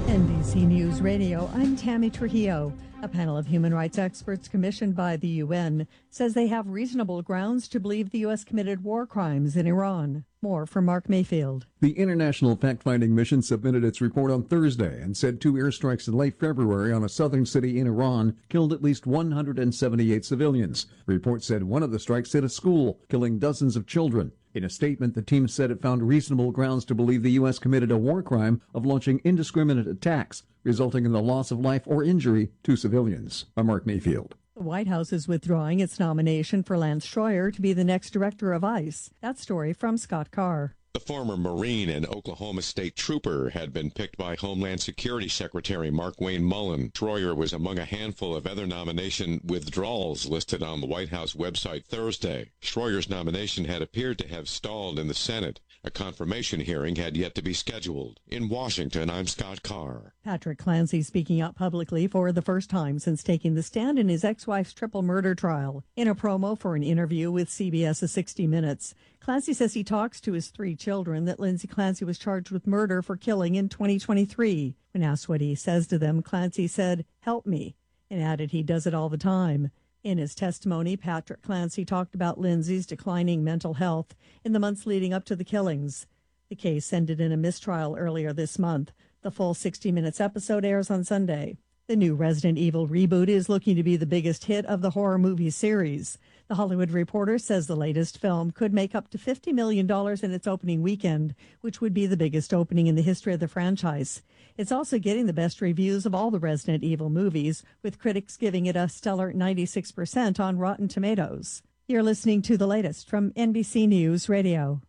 NBC News Radio, I'm Tammy Trujillo. A panel of human rights experts commissioned by the UN says they have reasonable grounds to believe the U.S. committed war crimes in Iran. More from Mark Mayfield. The International Fact-Finding Mission submitted its report on Thursday and said 2 airstrikes in late February on a southern city in Iran killed at least 178 civilians. The report said one of the strikes hit a school, killing dozens of children. In a statement, the team said it found reasonable grounds to believe the U.S. committed a war crime of launching indiscriminate attacks, resulting in the loss of life or injury to civilians. I'm Mark Mayfield. The White House is withdrawing its nomination for Lance Schroyer to be the next director of ICE. That story from Scott Carr. The former Marine and Oklahoma State Trooper had been picked by Homeland Security Secretary Markwayne Mullin. Schroyer was among a handful of other nomination withdrawals listed on the White House website Thursday. Schroyer's nomination had appeared to have stalled in the Senate. A confirmation hearing had yet to be scheduled. In Washington, I'm Scott Carr. Patrick Clancy speaking out publicly for the first time since taking the stand in his ex-wife's triple murder trial. In a promo for an interview with CBS's 60 Minutes, Clancy says he talks to his 3 children that Lindsay Clancy was charged with murder for killing in 2023. When asked what he says to them, Clancy said, "Help me," and added he does it all the time. In his testimony, Patrick Clancy talked about Lindsay's declining mental health in the months leading up to the killings. The case ended in a mistrial earlier this month. The full 60 Minutes episode airs on Sunday. The new Resident Evil reboot is looking to be the biggest hit of the horror movie series. The Hollywood Reporter says the latest film could make up to $50 million in its opening weekend, which would be the biggest opening in the history of the franchise. It's also getting the best reviews of all the Resident Evil movies, with critics giving it a stellar 96% on Rotten Tomatoes. You're listening to the latest from NBC News Radio.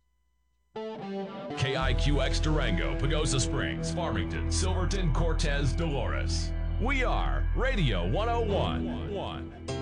KIQX Durango, Pagosa Springs, Farmington, Silverton, Cortez, Dolores. We are Radio 101.